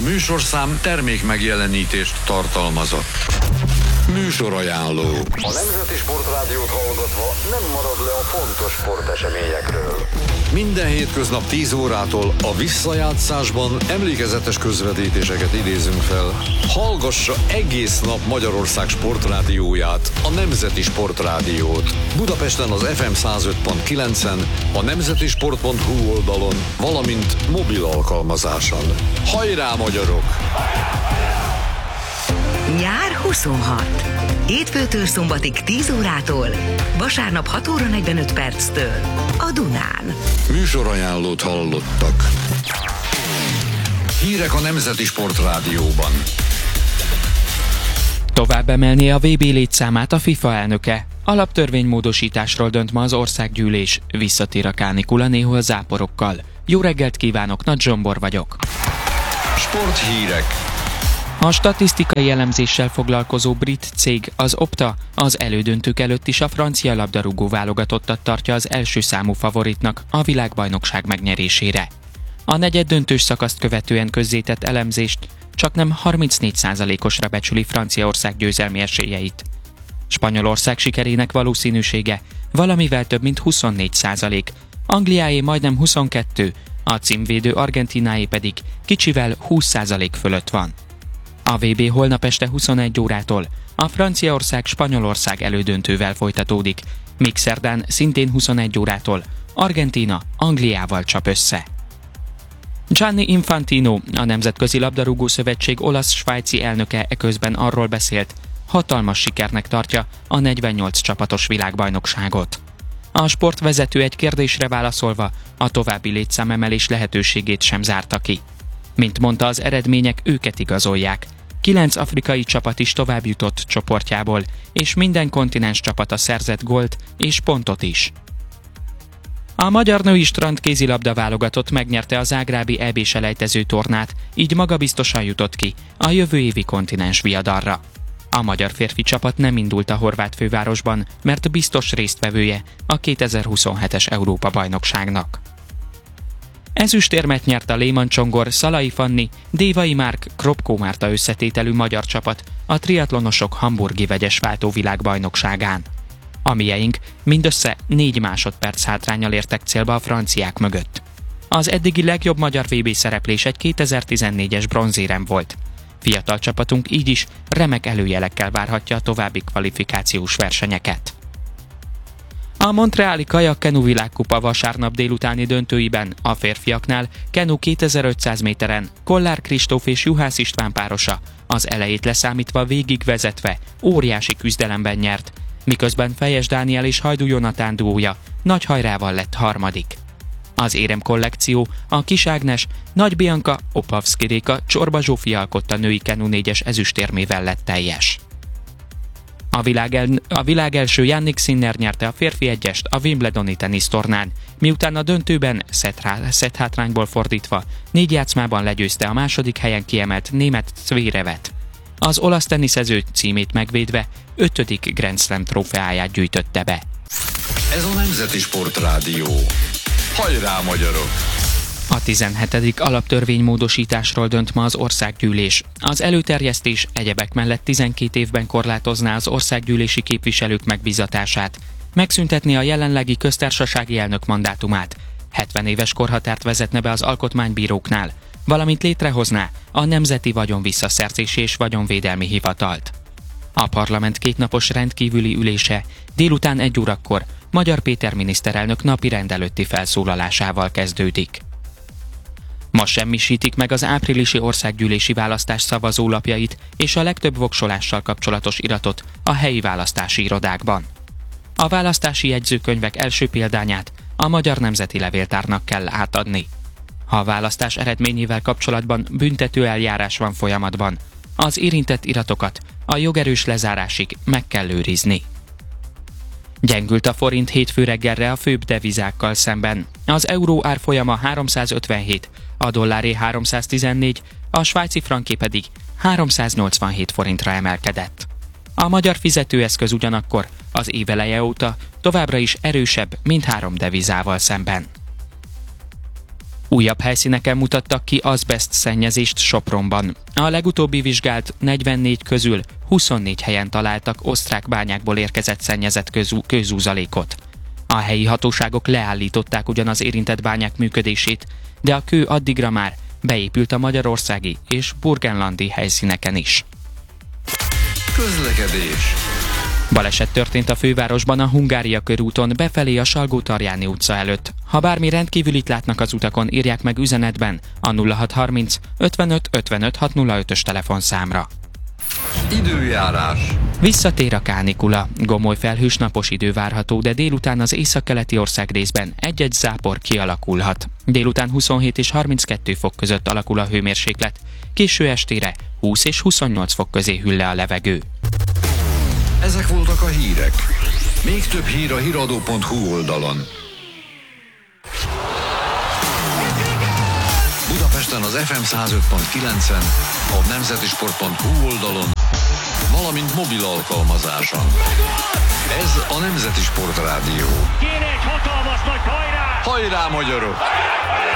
műsorszám termék megjelenítést tartalmazott. Műsorajánló. A Nemzeti Sportrádiót hallgatva nem marad le a fontos sporteseményekről. Minden hétköznap 10 órától a visszajátszásban emlékezetes közvetítéseket idézünk fel. Hallgassa egész nap Magyarország sportrádióját, a Nemzeti Sportrádiót. Budapesten az FM 105.9-en, a nemzetisport.hu oldalon, valamint mobil alkalmazáson. Hajrá, magyarok! Nyár 26. Hétfőtől szombatig 10 órától, vasárnap 6 óra 45 perctől a Dunán. Műsorajánlót hallottak. Hírek a Nemzeti Sportrádióban. Tovább emelné a VB létszámát a FIFA elnöke. Alaptörvénymódosításról dönt ma az országgyűlés. Visszatér a kánikula, néhol záporokkal. Jó reggelt kívánok, Nagy Zsombor vagyok. Sporthírek. A statisztikai elemzéssel foglalkozó brit cég, az Opta, az elődöntők előtt is a francia labdarúgó válogatottat tartja az első számú favoritnak a világbajnokság megnyerésére. A negyeddöntős szakaszt követően közzétett elemzést csaknem 34%-osra becsüli Franciaország győzelmi esélyeit. Spanyolország sikerének valószínűsége valamivel több mint 24%, Angliáé majdnem 22%, a címvédő Argentináé pedig kicsivel 20% fölött van. A VB holnap este 21 órától a Franciaország-Spanyolország elődöntővel folytatódik, míg szerdán szintén 21 órától Argentína Angliával csap össze. Gianni Infantino, a Nemzetközi Labdarúgó Szövetség olasz-svájci elnöke eközben arról beszélt, hatalmas sikernek tartja a 48 csapatos világbajnokságot. A sportvezető egy kérdésre válaszolva a további létszámemelés lehetőségét sem zárta ki. Mint mondta, az eredmények őket igazolják. 9 afrikai csapat is tovább jutott csoportjából, és minden kontinens csapata szerzett gólt és pontot is. A magyar női strandkézilabda válogatott megnyerte a zágrábi EB-selejtező tornát, így magabiztosan jutott ki a jövő évi kontinens viadalra. A magyar férfi csapat nem indult a horvát fővárosban, mert biztos résztvevője a 2027-es Európa-bajnokságnak. Ezüstérmet nyert a Lehmann Csongor, Szalai Fanni, Dévai Márk, Kropkó Márta összetételű magyar csapat a triatlonosok hamburgi vegyes váltóvilágbajnokságán. A mieink mindössze 4 másodperc hátránnyal értek célba a franciák mögött. Az eddigi legjobb magyar VB szereplés egy 2014-es bronzérem volt. Fiatal csapatunk így is remek előjelekkel várhatja a további kvalifikációs versenyeket. A montreali kajak-kenu világkupa vasárnap délutáni döntőiben a férfiaknál kenu 2500 méteren Kollár Kristóf és Juhász István párosa az elejét leszámítva végigvezetve óriási küzdelemben nyert, miközben Fejes Dániel és Hajdú Jonatán duója nagy hajrával lett harmadik. Az érem kollekció a Kis Ágnes, Nagy Bianca, Opavszki Réka, Csorba Zsófi alkotta női kenu 4-es ezüstérmével lett teljes. A világ első Jannik Sinner nyerte a férfi egyest a Wimbledoni tenisztornán, miután a döntőben szetthátrányból fordítva 4 játszmában legyőzte a második helyen kiemelt német Zverevet. Az olasz teniszező címét megvédve 5. Grand Slam trófeáját gyűjtötte be. Ez a Nemzeti Sportrádió. Hajrá, magyarok! A 17. alaptörvénymódosításról dönt ma az országgyűlés. Az előterjesztés egyebek mellett 12 évben korlátozná az országgyűlési képviselők megbízatását, megszüntetni a jelenlegi köztársasági elnök mandátumát, 70 éves korhatárt vezetne be az alkotmánybíróknál, valamint létrehozná a Nemzeti Vagyonvisszaszerzési és Vagyonvédelmi Hivatalt. A parlament kétnapos rendkívüli ülése délután 1 órakor Magyar Péter miniszterelnök napi rendelőtti felszólalásával kezdődik. Ma semmisítik meg az áprilisi országgyűlési választás szavazólapjait és a legtöbb voksolással kapcsolatos iratot a helyi választási irodákban. A választási jegyzőkönyvek első példányát a Magyar Nemzeti Levéltárnak kell átadni. Ha a választás eredményével kapcsolatban büntető eljárás van folyamatban, az érintett iratokat a jogerős lezárásig meg kell őrizni. Gyengült a forint hétfő reggelre a főbb devizákkal szemben. Az euró árfolyama 357, a dolláré 314, a svájci franké pedig 387 forintra emelkedett. A magyar fizetőeszköz ugyanakkor az éveleje óta továbbra is erősebb, mint 3 devizával szemben. Újabb helyszíneken mutattak ki azbeszt szennyezést Sopronban. A legutóbbi vizsgált 44 közül 24 helyen találtak osztrák bányákból érkezett szennyezett kőzúzalékot. A helyi hatóságok leállították ugyan az érintett bányák működését, de a kő addigra már beépült a magyarországi és burgenlandi helyszíneken is. Közlekedés. Baleset történt a fővárosban a Hungária körúton befelé a Salgó-Tarjáni utca előtt. Ha bármi rendkívülit látnak az utakon, írják meg üzenetben a 0630 55 55 605-ös telefonszámra. Időjárás. Visszatér a kánikula. Gomoly felhős napos idő várható, de délután az északkeleti országrészben egy-egy zápor kialakulhat. Délután 27 és 32 fok között alakul a hőmérséklet, késő estére 20 és 28 fok közé hűl le a levegő. Ezek voltak a hírek. Még több hír a hiradó.hu oldalon. Budapesten az FM 105.9-en, a nemzetisport.hu oldalon, valamint mobil alkalmazáson. Ez a Nemzeti Sport Rádió. Kéne egy hatalmas nagy hajrá! Hajrá, magyarok!